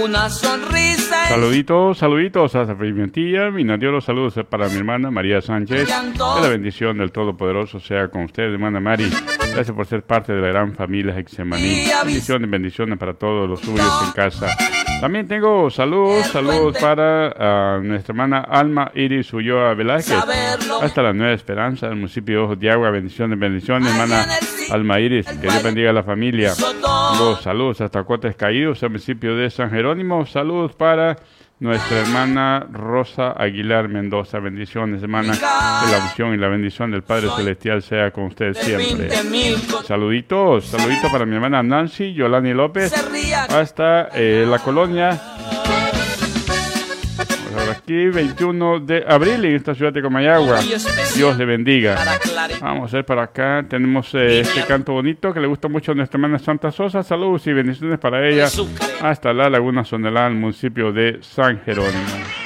Una sonrisa. Saluditos hasta Pimentilla. Mi los saludos para mi hermana María Sánchez. Que la bendición del Todopoderoso sea con usted, hermana Mari. Gracias por ser parte de la gran familia Hexemaní. Bendiciones para todos los suyos en casa. También tengo saludos para nuestra hermana Alma Iris Ulloa Velázquez. Hasta la Nueva Esperanza, del municipio de Ojos de Agua. Bendiciones, hermana Alma Iris. Que Dios bendiga a la familia. Saludos hasta Cotes Caídos, al municipio de San Jerónimo. Saludos para nuestra hermana Rosa Aguilar Mendoza. Bendiciones, hermana. Que la unción y la bendición del Padre Celestial sea con usted siempre. Saluditos para mi hermana Nancy Yolani López. Hasta la colonia. Aquí 21 de abril en esta ciudad de Comayagua. Dios le bendiga. Vamos a ver para acá. Tenemos este canto bonito que le gusta mucho a nuestra hermana Santa Sosa. Saludos y bendiciones para ella. Hasta la Laguna Sonelá, el municipio de San Jerónimo.